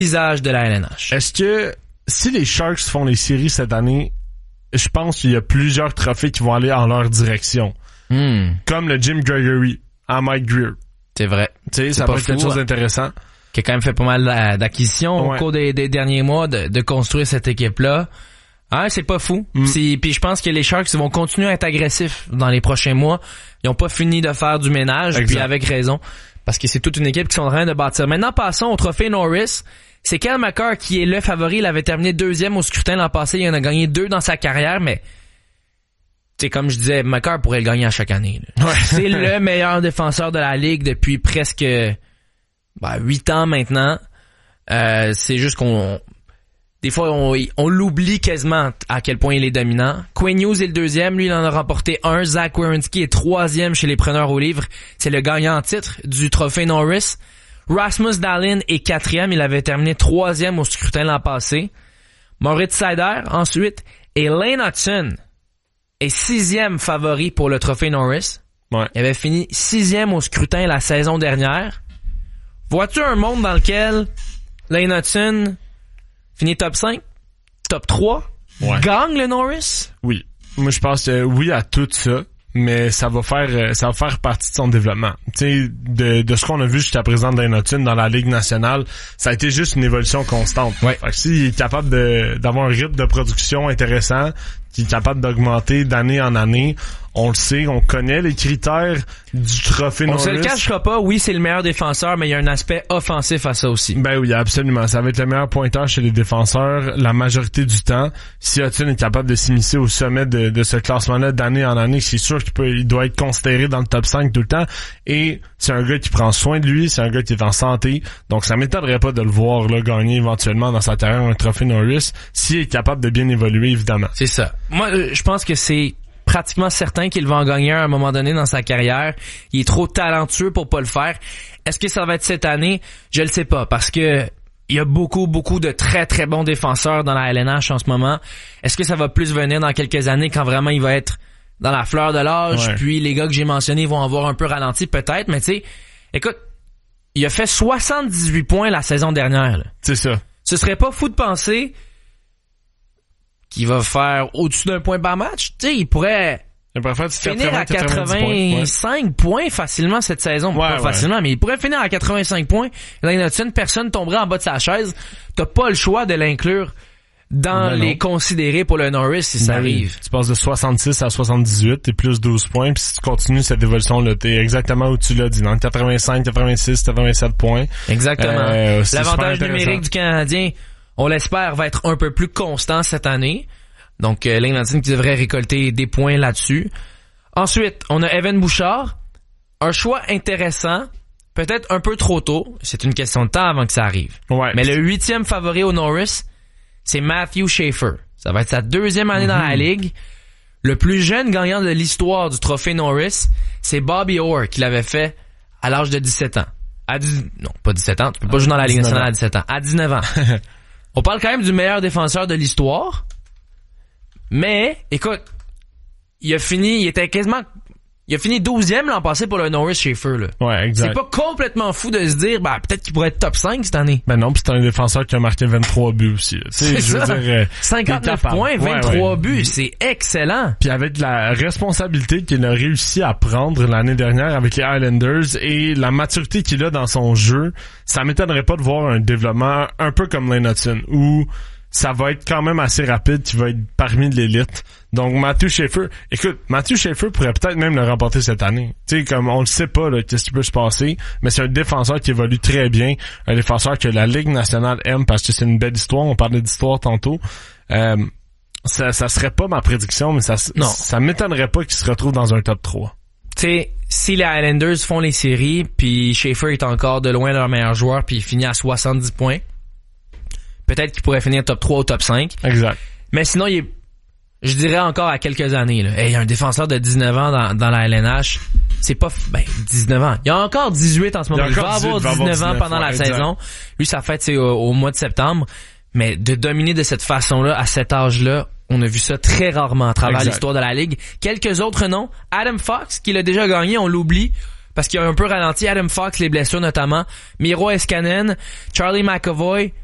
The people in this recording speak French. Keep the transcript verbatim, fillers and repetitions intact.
visage de la L N H. Est-ce que si les Sharks font les séries cette année, je pense qu'il y a plusieurs trophées qui vont aller en leur direction. Mm. Comme le Jim Gregory à Mike Greer. C'est vrai. Tu sais, ça peut être quelque chose d'intéressant. Qui a quand même fait pas mal d'acquisitions ouais. au cours des, des derniers mois de, de construire cette équipe-là. Ah, c'est pas fou. Mm. C'est, puis je pense que les Sharks vont continuer à être agressifs dans les prochains mois. Ils ont pas fini de faire du ménage, exact. Puis avec raison. Parce que c'est toute une équipe qui sont en train de bâtir. Maintenant, passons au trophée Norris. C'est Cale Makar qui est le favori. Il avait terminé deuxième au scrutin l'an passé. Il en a gagné deux dans sa carrière, mais c'est comme je disais, Makar pourrait le gagner à chaque année. Ouais. C'est le meilleur défenseur de la ligue depuis presque bah, huit ans maintenant. Euh, c'est juste qu'on des fois on, on l'oublie quasiment à quel point il est dominant. Quinn Hughes est le deuxième, lui il en a remporté un. Zach Werenski est troisième chez les preneurs au livre. C'est le gagnant en titre du trophée Norris. Rasmus Dahlin est quatrième, il avait terminé troisième au scrutin l'an passé. Moritz Seider ensuite et Lane Hutson est sixième favori pour le trophée Norris. Ouais. Il avait fini sixième au scrutin la saison dernière. Vois-tu un monde dans lequel Lane Hutson finit top cinq, top trois, ouais. gagne le Norris? Oui. Moi, je pense que oui à tout ça, mais ça va faire ça va faire partie de son développement. Tu sais, de, de ce qu'on a vu jusqu'à présent de Lane Hutson dans la Ligue nationale, ça a été juste une évolution constante. Ouais. Fait que s'il est capable de d'avoir un rythme de production intéressant, qui est capable d'augmenter d'année en année, on le sait, on connaît les critères du trophée Norris. On se le cachera pas, oui, c'est le meilleur défenseur, mais il y a un aspect offensif à ça aussi. Ben oui, absolument. Ça va être le meilleur pointeur chez les défenseurs la majorité du temps. Si Hutson est capable de s'immiscer au sommet de, de ce classement-là d'année en année, c'est sûr qu'il peut, il doit être considéré dans le top cinq tout le temps. Et c'est un gars qui prend soin de lui, c'est un gars qui est en santé. Donc ça m'étonnerait pas de le voir là gagner éventuellement dans sa carrière un trophée Norris s'il est capable de bien évoluer, évidemment. C'est ça. Moi, je pense que c'est pratiquement certain qu'il va en gagner un à un moment donné dans sa carrière. Il est trop talentueux pour pas le faire. Est-ce que ça va être cette année? Je le sais pas, parce que il y a beaucoup, beaucoup de très, très bons défenseurs dans la L N H en ce moment. Est-ce que ça va plus venir dans quelques années quand vraiment il va être dans la fleur de l'âge, ouais. Puis les gars que j'ai mentionnés vont avoir un peu ralenti peut-être, mais tu sais, écoute, il a fait soixante-dix-huit points la saison dernière. Là. C'est ça. Ce serait pas fou de penser qu'il va faire au-dessus d'un point par match. Tu sais, il pourrait il pourrait faire finir à quatre-vingt-cinq points, ouais. Facilement cette saison. Ouais, pas ouais. facilement, mais il pourrait finir à quatre-vingt-cinq points. Lane Hutson, personne tomberait en bas de sa chaise. T'as pas le choix de l'inclure dans ben les considérés pour le Norris si ça ben arrive. Tu passes de soixante-six à soixante-dix-huit, t'es plus douze points, puis si tu continues cette évolution-là, t'es exactement où tu l'as dit, dans quatre-vingt-cinq, quatre-vingt-six, quatre-vingt-sept points. Exactement. Euh, L'avantage numérique du Canadien, on l'espère, va être un peu plus constant cette année. Donc, euh, Lane Hutson qui devrait récolter des points là-dessus. Ensuite, on a Evan Bouchard. Un choix intéressant. Peut-être un peu trop tôt. C'est une question de temps avant que ça arrive. Ouais. Mais le huitième favori au Norris, c'est Matthew Schaefer. Ça va être sa deuxième année mm-hmm. dans la Ligue. Le plus jeune gagnant de l'histoire du trophée Norris, c'est Bobby Orr qui l'avait fait à l'âge de dix-sept ans. À dix... Non, pas dix-sept ans. Tu peux pas jouer dans la Ligue nationale à dix-sept ans. À dix-neuf ans. On parle quand même du meilleur défenseur de l'histoire. Mais, écoute, il a fini, il était quasiment, il a fini douzième l'an passé pour le Norris Schaefer, là. Ouais, exact. C'est pas complètement fou de se dire, bah, peut-être qu'il pourrait être top cinq cette année. Ben non, pis c'est un défenseur qui a marqué vingt-trois buts aussi. C'est je ça. Veux dire, cinquante-neuf points, vingt-trois ouais, ouais. buts, c'est excellent. Puis avec la responsabilité qu'il a réussi à prendre l'année dernière avec les Islanders et la maturité qu'il a dans son jeu, ça m'étonnerait pas de voir un développement un peu comme Lane Hutson, où ça va être quand même assez rapide, qui va être parmi l'élite. Donc, Matthew Schaefer, écoute, Matthew Schaefer pourrait peut-être même le remporter cette année. Tu sais, comme on le sait pas, là, qu'est-ce qui peut se passer, mais c'est un défenseur qui évolue très bien, un défenseur que la Ligue nationale aime parce que c'est une belle histoire, on parlait d'histoire tantôt. Euh, ça, ça serait pas ma prédiction, mais ça, non. ça m'étonnerait pas qu'il se retrouve dans un top trois. Tu sais, si les Islanders font les séries, puis Schaefer est encore de loin leur meilleur joueur, puis il finit à soixante-dix points, peut-être qu'il pourrait finir top trois ou top cinq. Exact. Mais sinon, il est, je dirais encore à quelques années, là. Hey, un défenseur de dix-neuf ans dans, dans la L N H, c'est pas, ben, dix-neuf ans. Il y a encore dix-huit en ce moment. Il, il va avoir dix-neuf ans pendant ouais, la exact. saison. Lui, sa fête, c'est au, au mois de septembre. Mais de dominer de cette façon-là, à cet âge-là, on a vu ça très rarement à travers exact. l'histoire de la Ligue. Quelques autres noms. Adam Fox, qui l'a déjà gagné, on l'oublie. Parce qu'il a un peu ralenti Adam Fox, les blessures notamment. Miro Heiskanen, Charlie McAvoy,